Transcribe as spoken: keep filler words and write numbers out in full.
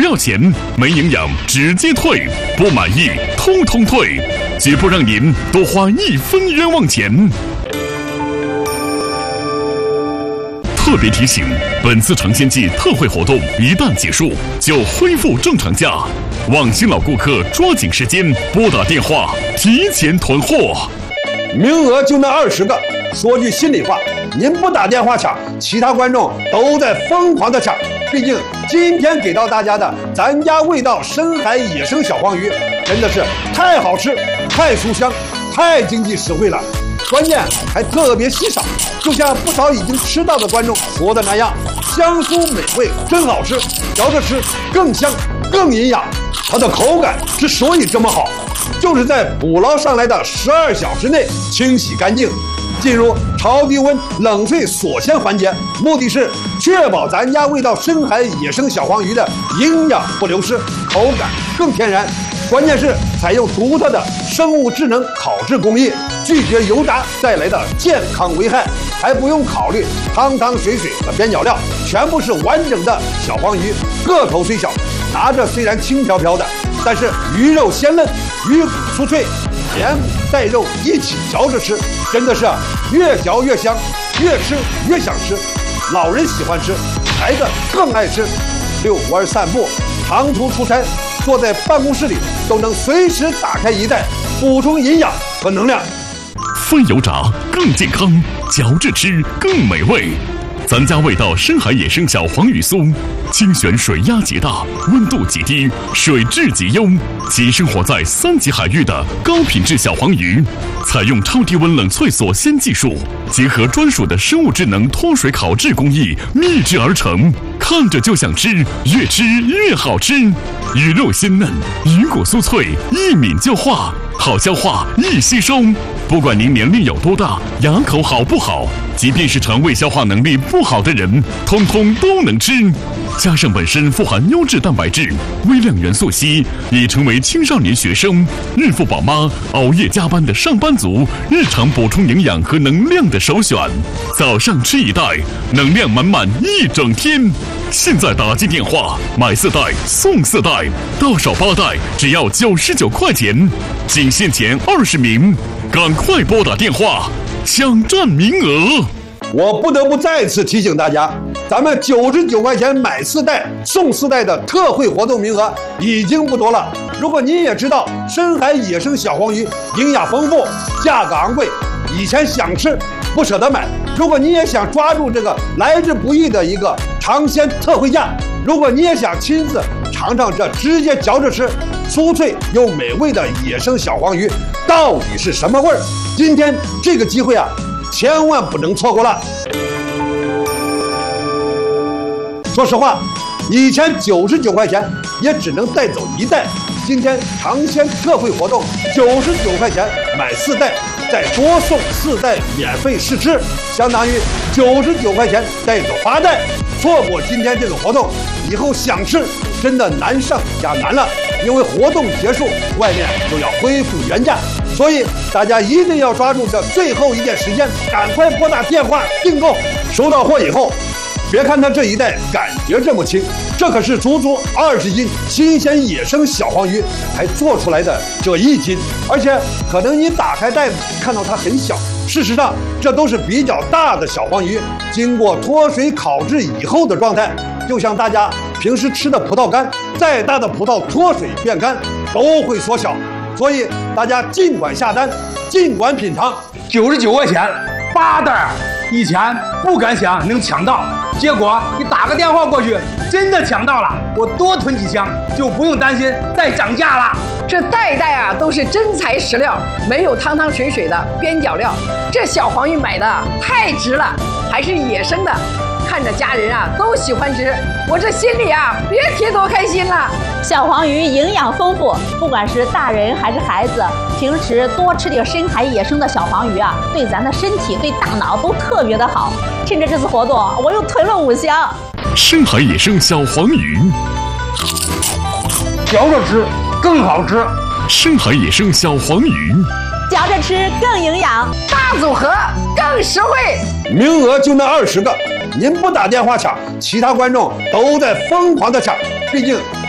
不要钱，没营养直接退，不满意通通退，绝不让您多花一分冤枉钱。特别提醒，本次尝鲜季特惠活动一旦结束，就恢复正常价。望新老顾客抓紧时间拨打电话，提前囤货。 名额就那二十个，说句心里话，您不打电话抢，其他观众都在疯狂的抢。毕竟今天给到大家的咱家味道深海野生小黄鱼，真的是太好吃、太酥香、太经济实惠了。关键还特别稀少，就像不少已经吃到的观众说的那样，香酥美味，真好吃，嚼着吃更香更营养。它的口感之所以这么好，就是在捕捞上来的十二小时内清洗干净，进入超低温冷萃锁鲜环节，目的是确保咱家味道深海野生小黄鱼的营养不流失，口感更天然。关键是采用独特的生物智能烤制工艺，拒绝油炸带来的健康危害，还不用考虑汤汤水水和边角料，全部是完整的小黄鱼，个头虽小，拿着虽然轻飘飘的，但是鱼肉鲜嫩，鱼骨酥脆，连骨带肉一起嚼着吃，真的是越嚼越香，越吃越想吃。老人喜欢吃，孩子更爱吃。遛弯散步，长途出差，坐在办公室里都能随时打开一袋，补充营养和能量。 非油炸更健康，嚼着吃更美味。咱家味道深海野生小黄鱼酥，精选水压极大，温度极低，水质极优，其生活在三级海域的高品质小黄鱼，采用超低温冷萃锁鲜技术，结合专属的生物智能脱水烤制工艺秘制而成，看着就想吃，越吃越好吃。鱼肉鲜嫩，鱼骨酥脆，一抿就化，好消化，易吸收。不管您年龄有多大，牙口好不好，即便是肠胃消化能力不好的人，通通都能吃。加上本身富含优质蛋白质、微量元素硒，已成为青少年学生、孕妇宝妈、熬夜加班的上班族日常补充营养和能量的首选。早上吃一袋，能量满满一整天。现在打进电话买四袋送四袋，到手八袋只要九十九块钱，仅限前二十名，赶快拨打电话抢占名额。 我不得不再次提醒大家，咱们九十九块钱买四袋送四袋的特惠活动名额已经不多了。如果您也知道深海野生小黄鱼营养丰富，价格昂贵，以前想吃不舍得买，如果你也想抓住这个来之不易的一个尝鲜特惠价，如果你也想亲自尝尝这直接嚼着吃酥脆又美味的野生小黄鱼到底是什么味儿，今天这个机会啊，千万不能错过了。说实话，以前九十九块钱也只能带走一袋，今天尝鲜特惠活动，九十九块钱买四袋，再多送四袋免费试吃，相当于九十九块钱带走八袋。错过今天这个活动，以后想吃真的难上加难了，因为活动结束，外面就要恢复原价。所以大家一定要抓住这最后一点时间，赶快拨打电话订购。收到货以后，别看它这一袋感觉这么轻，这可是足足二十斤新鲜野生小黄鱼才做出来的这一斤，而且可能你打开袋子看到它很小，事实上这都是比较大的小黄鱼，经过脱水烤制以后的状态，就像大家平时吃的葡萄干，再大的葡萄脱水变干都会缩小，所以大家尽管下单，尽管品尝。 九十九块钱八袋，以前不敢想能抢到，结果你打个电话过去，真的抢到了，我多囤几箱就不用担心再涨价了。 这袋袋啊都是真材实料，没有汤汤水水的边角料，这小黄鱼买的太值了，还是野生的，看着家人啊都喜欢吃，我这心里啊别提多开心了。 小黄鱼营养丰富，不管是大人还是孩子，平时多吃点深海野生的小黄鱼啊，对咱的身体对大脑都特别的好。趁着这次活动，我又囤了五箱。 深海野生小黄鱼， 嚼着吃更好吃。 深海野生小黄鱼， 嚼着吃更营养， 大组合更实惠。 名额就那二十个，您不打电话抢，其他观众都在疯狂的抢。毕竟